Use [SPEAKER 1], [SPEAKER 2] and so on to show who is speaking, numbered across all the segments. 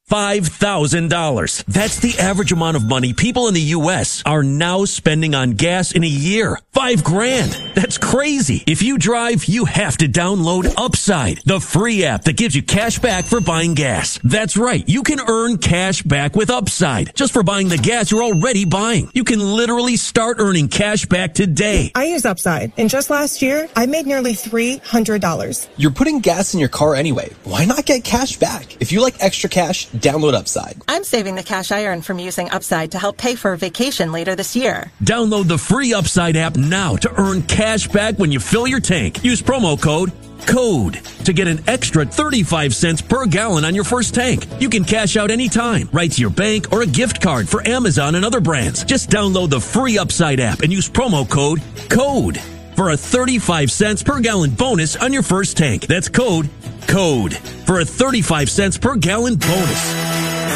[SPEAKER 1] $5,000. That's the average amount of money people in the U.S. are now spending on gas in a year. $5,000. That's crazy. If you drive, you have to download Upside, the free app that gives you cash back for buying gas. That's right. You can earn cash back with Upside just for buying the gas you're already buying. You can literally start earning cash back today.
[SPEAKER 2] I use Upside, and just last year, I made nearly $300.
[SPEAKER 3] You're putting gas in your car anyway. Why not get cash back? If you like extra cash, download Upside.
[SPEAKER 4] I'm saving the cash I earn from using Upside to help pay for a vacation later this year.
[SPEAKER 1] Download the free Upside app now to earn cash back when you fill your tank. Use promo code CODE to get an extra 35 cents per gallon on your first tank. You can cash out anytime, right to your bank or a gift card for Amazon and other brands. Just download the free Upside app and use promo code CODE for a 35 cents per gallon bonus on your first tank. That's code CODE for a 35 cents per gallon bonus.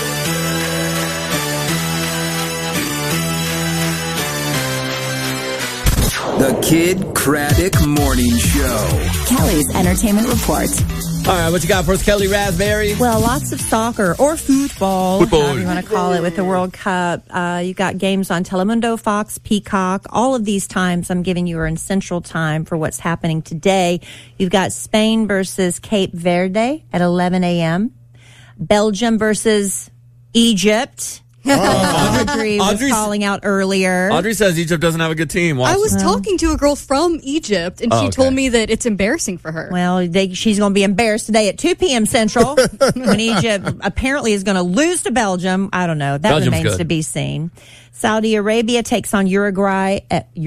[SPEAKER 5] The Kid Craddock Morning Show.
[SPEAKER 6] Kelly's Entertainment Report.
[SPEAKER 7] All right, what you got for us, Kelly Raspberry?
[SPEAKER 6] Well, lots of soccer or football, however you want to call it, with the World Cup. You got games on Telemundo, Fox, Peacock. All of these times I'm giving you are in Central Time for what's happening today. You've got Spain versus Cape Verde at 11 a.m. Belgium versus Egypt. Audrey was calling out earlier.
[SPEAKER 7] Audrey says Egypt doesn't have a good team.
[SPEAKER 8] I was talking to a girl from Egypt, and she told me that it's embarrassing for her.
[SPEAKER 6] Well, she's going to be embarrassed today at 2 p.m. Central when Egypt apparently is going to lose to Belgium. I don't know. That
[SPEAKER 7] Belgium's
[SPEAKER 6] remains
[SPEAKER 7] good
[SPEAKER 6] to be seen. Saudi Arabia takes on Uruguay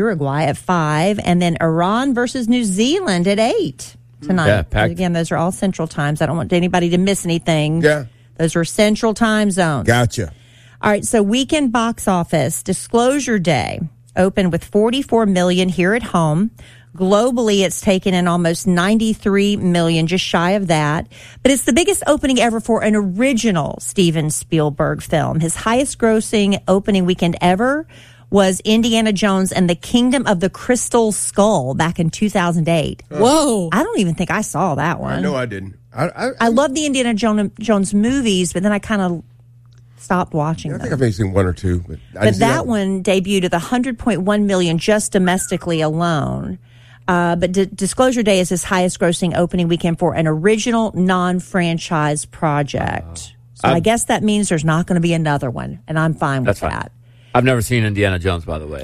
[SPEAKER 6] at 5, and then Iran versus New Zealand at 8 tonight.
[SPEAKER 7] Yeah, packed.
[SPEAKER 6] Again, those are all Central Times. I don't want anybody to miss anything.
[SPEAKER 9] Yeah.
[SPEAKER 6] Those are Central Time zones.
[SPEAKER 9] Gotcha.
[SPEAKER 6] All right, so weekend box office, Disclosure Day opened with $44 million here at home. Globally, it's taken in almost $93 million, just shy of that. But it's the biggest opening ever for an original Steven Spielberg film. His highest grossing opening weekend ever was Indiana Jones and the Kingdom of the Crystal Skull back in 2008.
[SPEAKER 8] Whoa.
[SPEAKER 6] I don't even think I saw that one.
[SPEAKER 9] No, I didn't.
[SPEAKER 6] I love the Indiana Jones movies, but then I kind of stopped watching them.
[SPEAKER 9] I think I've maybe seen one or two.
[SPEAKER 6] But that one debuted at $100.1 million just domestically alone. But Disclosure Day is his highest grossing opening weekend for an original non-franchise project. So I guess that means there's not going to be another one, and I'm fine with that.
[SPEAKER 7] I've never seen Indiana Jones, by the way.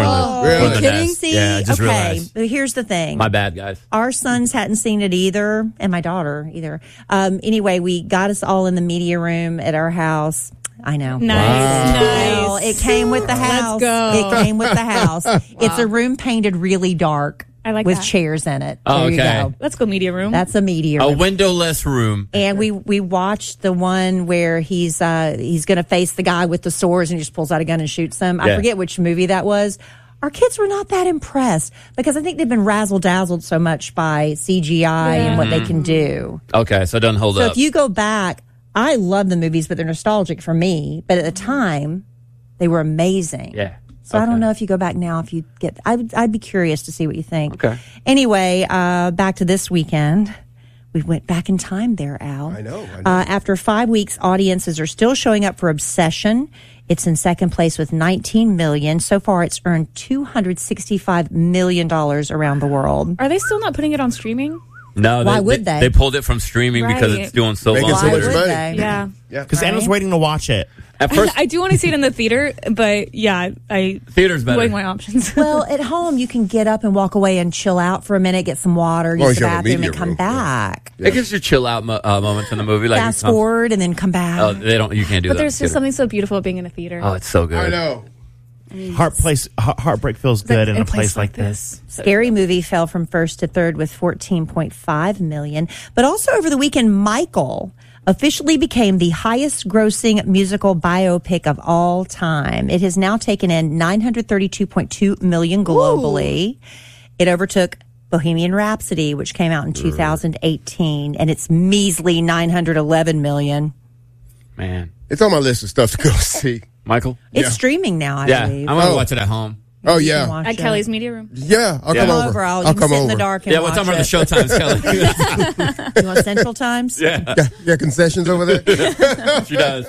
[SPEAKER 6] Are you kidding? See?
[SPEAKER 7] Yeah, I just realized.
[SPEAKER 6] Here's the thing.
[SPEAKER 7] My bad, guys.
[SPEAKER 6] Our sons hadn't seen it either, and my daughter either. Anyway, we got us all in the media room at our house. I know.
[SPEAKER 8] Nice.
[SPEAKER 6] Well, it came with the house.
[SPEAKER 8] Let's go.
[SPEAKER 6] It came with the house. It's a room painted really dark.
[SPEAKER 8] I like
[SPEAKER 6] with
[SPEAKER 8] that.
[SPEAKER 6] chairs in it.
[SPEAKER 7] Oh,
[SPEAKER 6] there you
[SPEAKER 7] okay.
[SPEAKER 6] go.
[SPEAKER 8] Let's go media room.
[SPEAKER 6] That's a media room.
[SPEAKER 7] A windowless room.
[SPEAKER 6] And we watched the one where he's going to face the guy with the swords and he just pulls out a gun and shoots him. I forget which movie that was. Our kids were not that impressed because I think they've been razzle-dazzled so much by CGI and what they can do.
[SPEAKER 7] Okay, so it doesn't hold up.
[SPEAKER 6] So if you go back, I love the movies, but they're nostalgic for me. But at the time, they were amazing.
[SPEAKER 7] Yeah.
[SPEAKER 6] So I don't know if you go back now, if you get, I'd be curious to see what you think.
[SPEAKER 7] Okay.
[SPEAKER 6] Anyway, back to this weekend. We went back in time there, Al.
[SPEAKER 9] I know.
[SPEAKER 6] After 5 weeks, audiences are still showing up for Obsession. It's in second place with 19 million. So far, it's earned $265 million around the world.
[SPEAKER 8] Are they still not putting it on streaming?
[SPEAKER 7] No,
[SPEAKER 6] Why would they?
[SPEAKER 7] They pulled it from streaming because it's doing so
[SPEAKER 9] Making
[SPEAKER 7] long.
[SPEAKER 9] so much
[SPEAKER 6] would
[SPEAKER 9] money.
[SPEAKER 6] they?
[SPEAKER 8] Yeah.
[SPEAKER 10] Because Anna's waiting to watch it.
[SPEAKER 7] At first,
[SPEAKER 8] I do want to see it in the theater, but yeah,
[SPEAKER 7] theater's better.
[SPEAKER 8] weighing my options.
[SPEAKER 6] Well, at home, you can get up and walk away and chill out for a minute, get some water, use the bathroom, and come back.
[SPEAKER 7] It gives you chill out moments in the movie. Like
[SPEAKER 6] Fast forward and then come back.
[SPEAKER 7] Oh, they don't. You can't do
[SPEAKER 8] But
[SPEAKER 7] that.
[SPEAKER 8] there's just something so beautiful about being in a theater.
[SPEAKER 7] Oh, it's so good.
[SPEAKER 9] I know.
[SPEAKER 10] Heartbreak feels good in a place like this.
[SPEAKER 6] Scary Movie fell from first to third with 14.5 million. But also over the weekend, Michael officially became the highest grossing musical biopic of all time. It has now taken in 932.2 million globally. Ooh. It overtook Bohemian Rhapsody, which came out in 2018, and it's measly 911 million.
[SPEAKER 7] Man.
[SPEAKER 9] It's on my list of stuff to go see.
[SPEAKER 7] Michael?
[SPEAKER 6] It's streaming now, I believe.
[SPEAKER 7] I'm going to watch it at home.
[SPEAKER 9] Oh,
[SPEAKER 6] You can
[SPEAKER 9] yeah.
[SPEAKER 6] watch
[SPEAKER 11] At
[SPEAKER 6] it.
[SPEAKER 11] Kelly's Media Room.
[SPEAKER 9] Yeah, I'll come over.
[SPEAKER 6] I'll
[SPEAKER 9] come
[SPEAKER 6] sit
[SPEAKER 9] over.
[SPEAKER 6] in the dark and
[SPEAKER 7] Yeah, we're
[SPEAKER 6] watch
[SPEAKER 7] talking about the
[SPEAKER 6] it.
[SPEAKER 7] Showtimes, Kelly.
[SPEAKER 6] You want Central Times?
[SPEAKER 7] Yeah.
[SPEAKER 9] Yeah, concessions over there.
[SPEAKER 7] She does.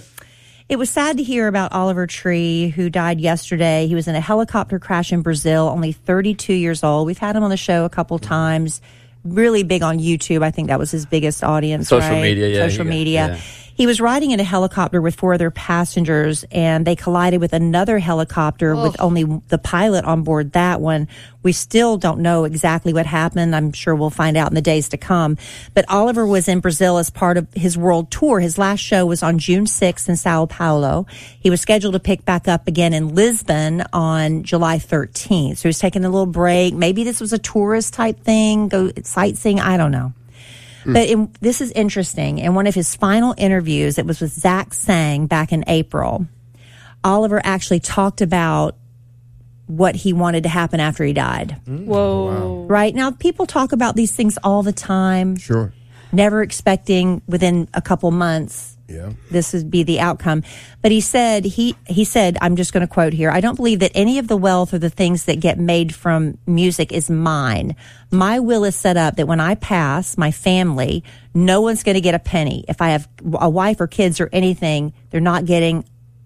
[SPEAKER 6] It was sad to hear about Oliver Tree, who died yesterday. He was in a helicopter crash in Brazil, only 32 years old. We've had him on the show a couple times. Really big on YouTube. I think that was his biggest audience.
[SPEAKER 7] Social
[SPEAKER 6] right?
[SPEAKER 7] media, yeah.
[SPEAKER 6] Social media. He was riding in a helicopter with 4 other passengers, and they collided with another helicopter with only the pilot on board that one. We still don't know exactly what happened. I'm sure we'll find out in the days to come. But Oliver was in Brazil as part of his world tour. His last show was on June 6th in Sao Paulo. He was scheduled to pick back up again in Lisbon on July 13th. So he was taking a little break. Maybe this was a tourist type thing, go sightseeing. I don't know. But this is interesting. In one of his final interviews, it was with Zach Sang back in April, Oliver actually talked about what he wanted to happen after he died.
[SPEAKER 11] Whoa. Wow.
[SPEAKER 6] Right? Now, people talk about these things all the time.
[SPEAKER 9] Sure.
[SPEAKER 6] Never expecting within a couple months this would be the outcome. But he said, I'm just going to quote here, I don't believe that any of the wealth or the things that get made from music is mine. My will is set up that when I pass, my family, no one's going to get a penny. If I have a wife or kids or anything, they're not getting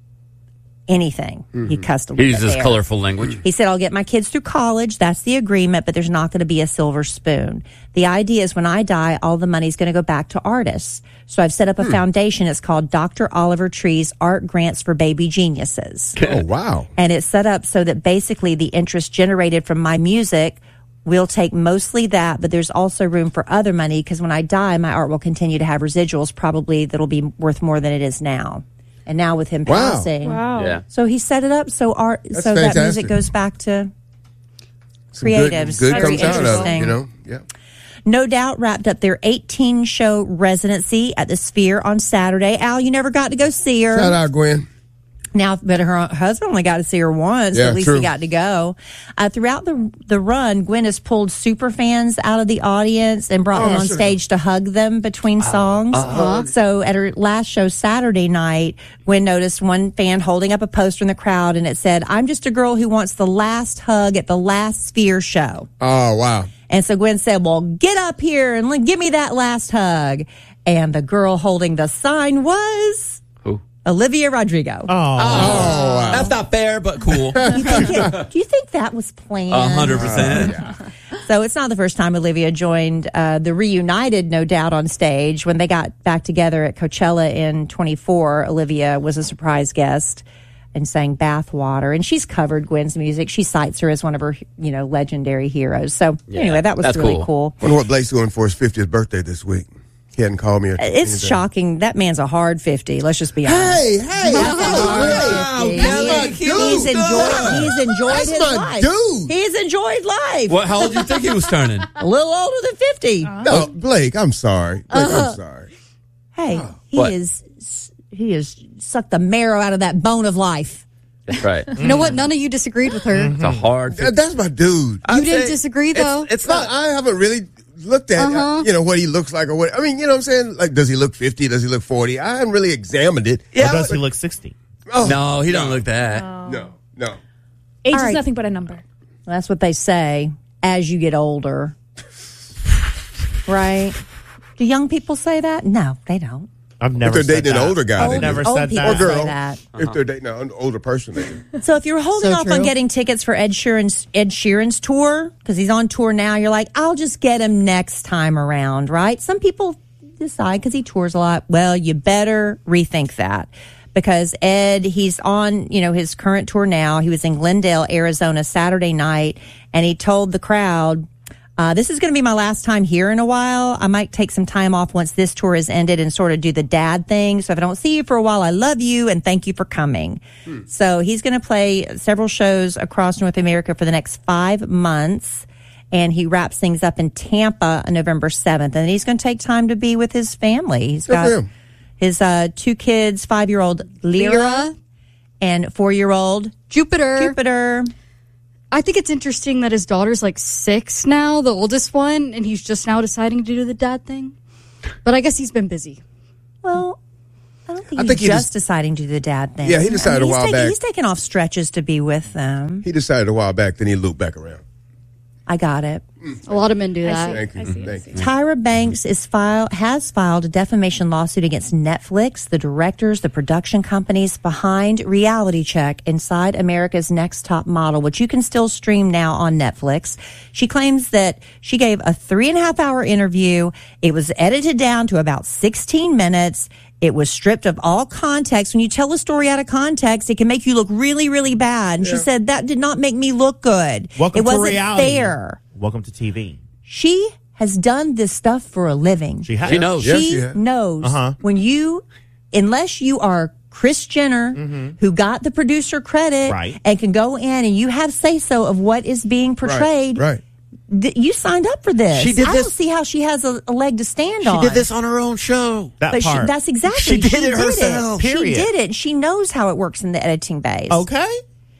[SPEAKER 6] anything. He cussed a little
[SPEAKER 7] He
[SPEAKER 6] bit
[SPEAKER 7] uses
[SPEAKER 6] there.
[SPEAKER 7] colorful language.
[SPEAKER 6] He said, I'll get my kids through college. That's the agreement, but there's not going to be a silver spoon. The idea is when I die, all the money's going to go back to artists. So I've set up a foundation. It's called Dr. Oliver Tree's Art Grants for Baby Geniuses.
[SPEAKER 9] Oh, wow.
[SPEAKER 6] And it's set up so that basically the interest generated from my music will take mostly that, but there's also room for other money because when I die, my art will continue to have residuals probably that'll be worth more than it is now. And now with him passing.
[SPEAKER 11] Wow.
[SPEAKER 7] Yeah.
[SPEAKER 6] So he set it up so
[SPEAKER 9] That's
[SPEAKER 6] that
[SPEAKER 9] fantastic.
[SPEAKER 6] music goes back to
[SPEAKER 9] Some
[SPEAKER 6] creatives.
[SPEAKER 9] Good
[SPEAKER 6] Very
[SPEAKER 9] comes out of it,
[SPEAKER 6] interesting.
[SPEAKER 9] you know? Yeah.
[SPEAKER 6] No Doubt wrapped up their 18-show residency at the Sphere on Saturday. Al, you never got to go see her.
[SPEAKER 9] Shout out, Gwen.
[SPEAKER 6] Now, but her husband only got to see her once.
[SPEAKER 9] Yeah,
[SPEAKER 6] At least
[SPEAKER 9] true.
[SPEAKER 6] he got to go. Throughout the run, Gwen has pulled super fans out of the audience and brought them on stage to hug them between songs. So at her last show Saturday night, Gwen noticed one fan holding up a poster in the crowd, and it said, "I'm just a girl who wants the last hug at the last Sphere show."
[SPEAKER 9] Oh, wow.
[SPEAKER 6] And so Gwen said, well, get up here and give me that last hug. And the girl holding the sign was Olivia Rodrigo.
[SPEAKER 9] Wow.
[SPEAKER 7] That's not fair, but cool.
[SPEAKER 6] Do you think that was planned?
[SPEAKER 7] 100%.
[SPEAKER 6] So it's not the first time Olivia joined the reunited No Doubt on stage. When they got back together at Coachella in 24, Olivia was a surprise guest and sang Bathwater. And she's covered Gwen's music. She cites her as one of her, legendary heroes. So anyway, that was
[SPEAKER 7] that's
[SPEAKER 6] really cool.
[SPEAKER 9] Wonder what Blake's doing for his 50th birthday this week. He hadn't called me.
[SPEAKER 6] It's shocking. That man's a hard 50. Let's just be honest.
[SPEAKER 9] Hey,
[SPEAKER 6] He's enjoyed
[SPEAKER 9] That's
[SPEAKER 6] his
[SPEAKER 9] my
[SPEAKER 6] life.
[SPEAKER 9] dude.
[SPEAKER 6] He's enjoyed life.
[SPEAKER 7] How old do you think he was turning?
[SPEAKER 6] A little older than 50.
[SPEAKER 9] No, Blake, I'm sorry. I'm sorry.
[SPEAKER 6] Hey,
[SPEAKER 7] What?
[SPEAKER 6] he has sucked the marrow out of that bone of life.
[SPEAKER 7] That's right.
[SPEAKER 8] You know what? None of you disagreed with her.
[SPEAKER 7] It's a hard.
[SPEAKER 9] That's my dude.
[SPEAKER 8] You didn't disagree, though?
[SPEAKER 7] It's
[SPEAKER 9] Not, I haven't really looked at, what he looks like or what. I mean, you know what I'm saying? Like, does he look 50? Does he look 40? I haven't really examined it.
[SPEAKER 10] Or does he look 60?
[SPEAKER 9] Oh,
[SPEAKER 7] No, he don't look that.
[SPEAKER 9] no.
[SPEAKER 11] Age
[SPEAKER 6] All
[SPEAKER 11] is
[SPEAKER 6] right.
[SPEAKER 11] nothing but a number.
[SPEAKER 6] Well, that's what they say as you get older. Right? Do young people say that? No, they don't.
[SPEAKER 10] I've never
[SPEAKER 9] If they're
[SPEAKER 10] said
[SPEAKER 9] dating
[SPEAKER 10] that.
[SPEAKER 9] an older guy, they do.
[SPEAKER 10] Never
[SPEAKER 6] Old
[SPEAKER 10] said
[SPEAKER 6] people
[SPEAKER 10] that.
[SPEAKER 9] Or girl.
[SPEAKER 6] say that.
[SPEAKER 9] If they're dating an older person, they do.
[SPEAKER 6] So if you're holding
[SPEAKER 8] So
[SPEAKER 6] off on
[SPEAKER 8] true.
[SPEAKER 6] getting tickets for Ed Sheeran's tour, because he's on tour now, you're like, I'll just get him next time around, right? Some people decide because he tours a lot. Well, you better rethink that. Because Ed, he's on, his current tour now. He was in Glendale, Arizona Saturday night, and he told the crowd, this is going to be my last time here in a while. I might take some time off once this tour is ended and sort of do the dad thing. So if I don't see you for a while, I love you and thank you for coming. So he's going to play several shows across North America for the next 5 months. And he wraps things up in Tampa on November 7th. And then he's going to take time to be with his family. He's
[SPEAKER 9] Good for
[SPEAKER 6] got
[SPEAKER 9] him.
[SPEAKER 6] his 2 kids, 5-year-old Lyra and 4-year-old Jupiter.
[SPEAKER 8] I think it's interesting that his daughter's like 6 now, the oldest one, and he's just now deciding to do the dad thing. But I guess he's been busy.
[SPEAKER 6] Well, I don't I think he's just deciding to do the dad thing.
[SPEAKER 9] Yeah, he decided a while back.
[SPEAKER 6] He's taking off stretches to be with them.
[SPEAKER 9] He decided a while back, then he looped back around.
[SPEAKER 6] I got it.
[SPEAKER 8] A lot of men do that.
[SPEAKER 9] Thank you. Thank you.
[SPEAKER 6] Tyra Banks has filed a defamation lawsuit against Netflix, the directors, the production companies behind Reality Check Inside America's Next Top Model, which you can still stream now on Netflix. She claims that she gave a 3.5-hour interview. It was edited down to about 16 minutes. It was stripped of all context. When you tell a story out of context, it can make you look really, really bad. And she said, that did not make me look good.
[SPEAKER 10] Welcome
[SPEAKER 6] it wasn't
[SPEAKER 10] to reality.
[SPEAKER 6] fair.
[SPEAKER 10] Welcome to TV.
[SPEAKER 6] She has done this stuff for a living.
[SPEAKER 10] She has.
[SPEAKER 7] She knows.
[SPEAKER 6] She knows when unless you are Kris Jenner, who got the producer credit and can go in and you have say-so of what is being portrayed.
[SPEAKER 9] Right.
[SPEAKER 6] You signed up for this.
[SPEAKER 7] She did
[SPEAKER 6] I
[SPEAKER 7] this.
[SPEAKER 6] don't see how she has a leg to stand on.
[SPEAKER 7] She did this on her own show.
[SPEAKER 6] That's exactly.
[SPEAKER 7] She did it herself.
[SPEAKER 6] She did it. She knows how it works in the editing base.
[SPEAKER 10] Okay.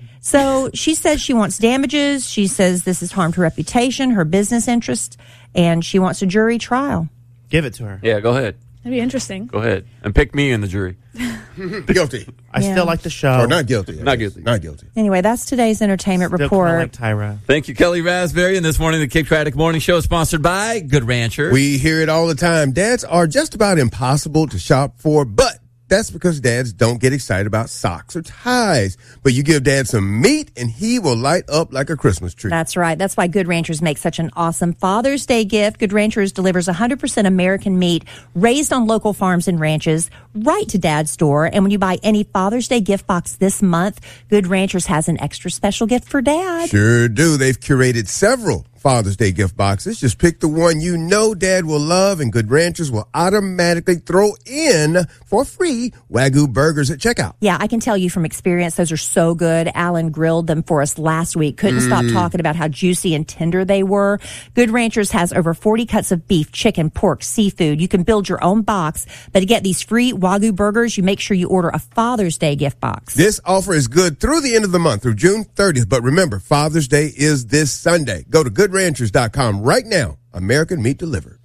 [SPEAKER 6] So she says she wants damages. She says this has harmed her reputation, her business interests, and she wants a jury trial.
[SPEAKER 10] Give it to her.
[SPEAKER 7] Yeah, go ahead.
[SPEAKER 11] That'd be interesting.
[SPEAKER 7] Go ahead. And pick me in the jury.
[SPEAKER 9] Guilty.
[SPEAKER 10] I still like the show.
[SPEAKER 9] Or not guilty.
[SPEAKER 7] Not guilty.
[SPEAKER 9] Not guilty.
[SPEAKER 6] Anyway, that's today's entertainment
[SPEAKER 10] Still
[SPEAKER 6] report.
[SPEAKER 10] kinda like Tyra.
[SPEAKER 7] Thank you, Kelly Raspberry. And this morning, the Kid Craddock Morning Show is sponsored by Good Rancher.
[SPEAKER 9] We hear it all the time. Dads are just about impossible to shop for, but that's because dads don't get excited about socks or ties. But you give dad some meat and he will light up like a Christmas tree.
[SPEAKER 6] That's right. That's why Good Ranchers make such an awesome Father's Day gift. Good Ranchers delivers 100% American meat raised on local farms and ranches right to Dad's door. And when you buy any Father's Day gift box this month, Good Ranchers has an extra special gift for Dad.
[SPEAKER 9] Sure do. They've curated several Father's Day gift boxes. Just pick the one you know Dad will love, and Good Ranchers will automatically throw in for free Wagyu burgers at checkout.
[SPEAKER 6] Yeah, I can tell you from experience, those are so good. Alan grilled them for us last week. Couldn't stop talking about how juicy and tender they were. Good Ranchers has over 40 cuts of beef, chicken, pork, seafood. You can build your own box, but to get these free Wagyu burgers, you make sure you order a Father's Day gift box.
[SPEAKER 9] This offer is good through the end of the month, through June 30th. But remember, Father's Day is this Sunday. Go to GoodRanchers.com right now. American meat delivered.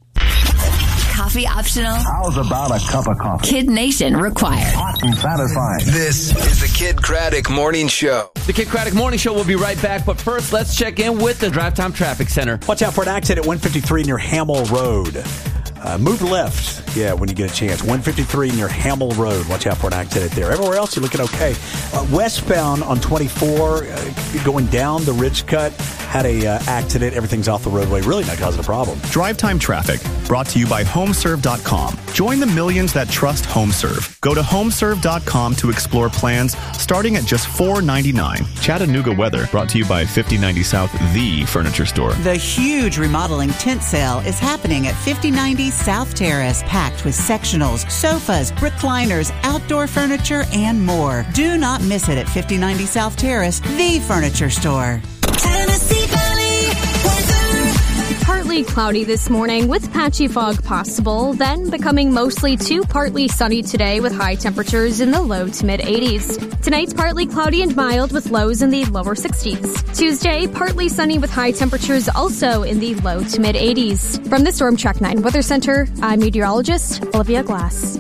[SPEAKER 12] Coffee optional.
[SPEAKER 13] How's about a cup of coffee?
[SPEAKER 12] Kid Nation required.
[SPEAKER 13] Hot and satisfying.
[SPEAKER 5] This is the Kid Craddock Morning Show.
[SPEAKER 7] The Kid Craddock Morning Show will be right back, but first, let's check in with the Drive Time Traffic Center.
[SPEAKER 14] Watch out for an accident at 153 near Hamill Road. Move left, when you get a chance. 153 near Hamill Road. Watch out for an accident there. Everywhere else, you're looking okay. Westbound on 24, going down the Ridge Cut, had a accident. Everything's off the roadway. Really not causing a problem.
[SPEAKER 15] Drive Time Traffic, brought to you by HomeServe.com. Join the millions that trust HomeServe. Go to HomeServe.com to explore plans starting at just $4.99. Chattanooga weather, brought to you by 5090 South, the furniture store.
[SPEAKER 16] The huge remodeling tent sale is happening at 5090 South Terrace, packed with sectionals, sofas, recliners, outdoor furniture, and more. Do not miss it at 5090 South Terrace, the furniture store.
[SPEAKER 12] Tennessee Valley weather.
[SPEAKER 17] Partly cloudy this morning with patchy fog possible, then becoming mostly to partly sunny today with high temperatures in the low to mid 80s. Tonight's partly cloudy and mild with lows in the lower 60s. Tuesday, partly sunny with high temperatures also in the low to mid 80s. From the Storm Track 9 Weather Center, I'm meteorologist Olivia Glass.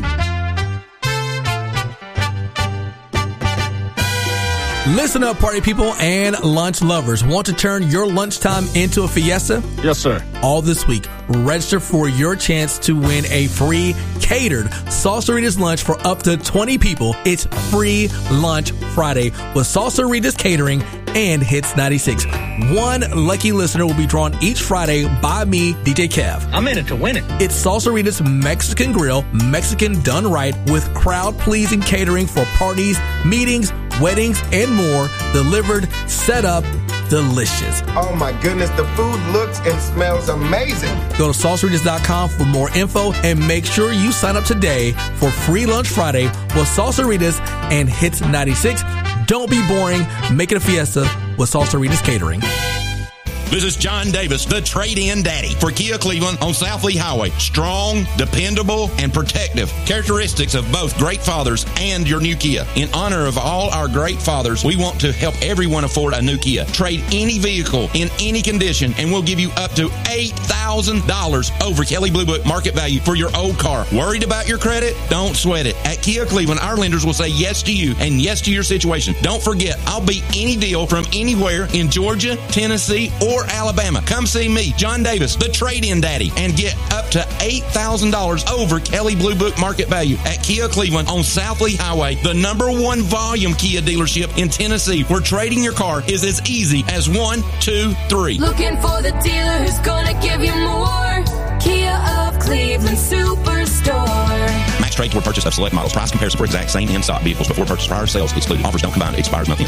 [SPEAKER 18] Listen up, party people and lunch lovers. Want to turn your lunchtime into a fiesta?
[SPEAKER 19] Yes, sir.
[SPEAKER 18] All this week, register for your chance to win a free catered Salsaritas lunch for up to 20 people. It's Free Lunch Friday with Salsaritas Catering and Hits 96. One lucky listener will be drawn each Friday by me, DJ Kev.
[SPEAKER 19] I'm in it to win it.
[SPEAKER 18] It's Salsaritas Mexican Grill, Mexican done right, with crowd-pleasing catering for parties, meetings, weddings, and more. Delivered, set up, delicious.
[SPEAKER 20] Oh my goodness, the food looks and smells amazing.
[SPEAKER 18] Go to Salsaritas.com for more info and make sure you sign up today for Free Lunch Friday with Salsaritas and Hits 96. Don't be boring. Make it a fiesta with Salsaritas Catering.
[SPEAKER 19] This is John Davis, the trade-in daddy for Kia Cleveland on South Lee Highway. Strong, dependable, and protective. Characteristics of both great fathers and your new Kia. In honor of all our great fathers, we want to help everyone afford a new Kia. Trade any vehicle in any condition, and we'll give you up to $8,000 over Kelley Blue Book market value for your old car. Worried about your credit? Don't sweat it. At Kia Cleveland, our lenders will say yes to you and yes to your situation. Don't forget, I'll beat any deal from anywhere in Georgia, Tennessee, or Alabama. Come see me, John Davis, the trade-in daddy, and get up to $8,000 over Kelley Blue Book market value at Kia Cleveland on South Lee Highway, the #1 volume Kia dealership in Tennessee, where trading your car is as easy as 1, 2, 3.
[SPEAKER 12] Looking for the dealer who's gonna give you more. Kia of Cleveland Superstore.
[SPEAKER 19] Max trade toward purchase of select models. Price comparison for exact same in-stock vehicles before purchase. Prior sales excluded. Offers don't combine. Expires month end.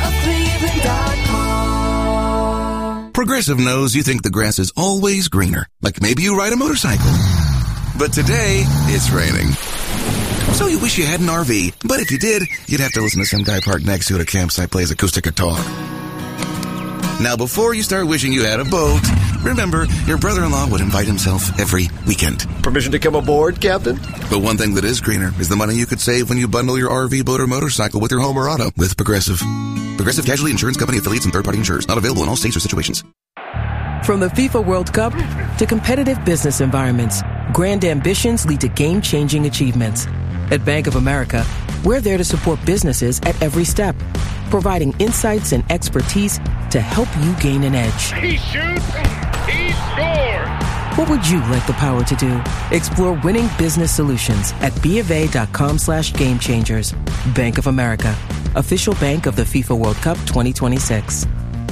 [SPEAKER 12] KiaofCleveland.com.
[SPEAKER 21] Progressive knows you think the grass is always greener. Like maybe you ride a motorcycle. But today, it's raining. So you wish you had an RV. But if you did, you'd have to listen to some guy parked next to you at a campsite plays acoustic guitar. Now, before you start wishing you had a boat, remember, your brother-in-law would invite himself every weekend.
[SPEAKER 22] Permission to come aboard, Captain?
[SPEAKER 21] But one thing that is greener is the money you could save when you bundle your RV, boat, or motorcycle with your home or auto with Progressive. Progressive Casualty Insurance Company affiliates and third-party insurers. Not available in all states or situations.
[SPEAKER 23] From the FIFA World Cup to competitive business environments, grand ambitions lead to game-changing achievements. At Bank of America, we're there to support businesses at every step, providing insights and expertise to help you gain an edge.
[SPEAKER 24] He shoots, he scores!
[SPEAKER 23] What would you like the power to do? Explore winning business solutions at BofA.com/gamechangers. Bank of America, official bank of the FIFA World Cup 2026.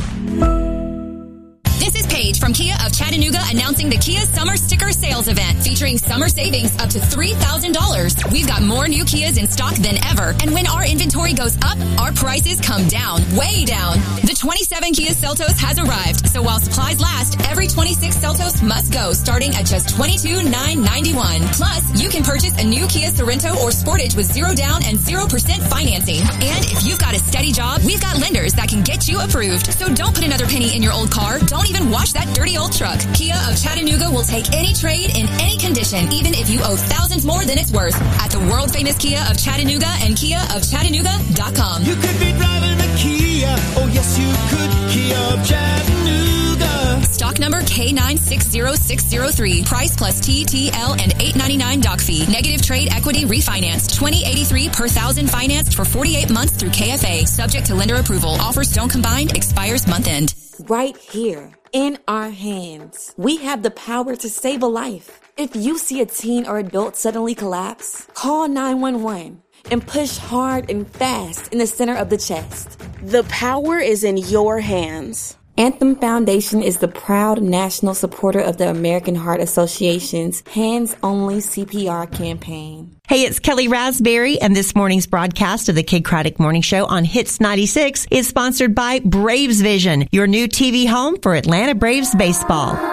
[SPEAKER 25] This is Paige from Kia of Chattanooga announcing the Kia Summer Sticker Sales Event featuring summer savings up to $3,000. We've got more new Kias in stock than ever. And when our inventory goes up, our prices come down, way down. The 27 Kia Seltos has arrived. So while supplies last, every 26 Seltos must go, starting at just $22,991. Plus, you can purchase a new Kia Sorento or Sportage with 0 down and 0% financing. And if you've got a steady job, we've got lenders that can get you approved. So don't put another penny in your old car. Don't even wash that dirty old truck. Kia of Chattanooga will take any trade in any condition, even if you owe thousands more than it's worth. At the world-famous Kia of Chattanooga and KiaofChattanooga.com.
[SPEAKER 12] You could be driving a Kia. Oh, yes, you could. Kia of Chattanooga.
[SPEAKER 25] Stock number K960603. Price plus TTL and $899 doc fee. Negative trade equity refinanced. $20.83 per thousand financed for 48 months through KFA. Subject to lender approval. Offers don't combine. Expires month end.
[SPEAKER 26] Right here in our hands, we have the power to save a life. If you see a teen or adult suddenly collapse, call 911 and push hard and fast in the center of the chest.
[SPEAKER 27] The power is in your hands.
[SPEAKER 26] Anthem Foundation is the proud national supporter of the American Heart Association's Hands Only CPR campaign.
[SPEAKER 6] Hey, it's Kelly Raspberry, and this morning's broadcast of the Kid Craddock Morning Show on Hits 96 is sponsored by Braves Vision, your new TV home for Atlanta Braves baseball.